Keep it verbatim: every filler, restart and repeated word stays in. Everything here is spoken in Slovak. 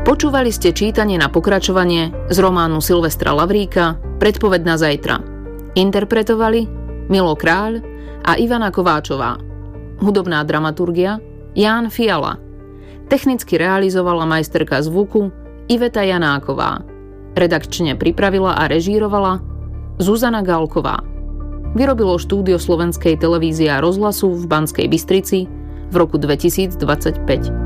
Počúvali ste čítanie na pokračovanie z románu Silvestra Lavríka Predpoveď na zajtra. Interpretovali Milo Kráľ a Ivana Kováčová. Hudobná dramaturgia Ján Fiala. Technicky realizovala majsterka zvuku Iveta Janáková. Redakčne pripravila a režírovala Zuzana Galková. Vyrobilo štúdio Slovenskej televízie a rozhlasu v Banskej Bystrici v roku dvetisícdvadsaťpäť.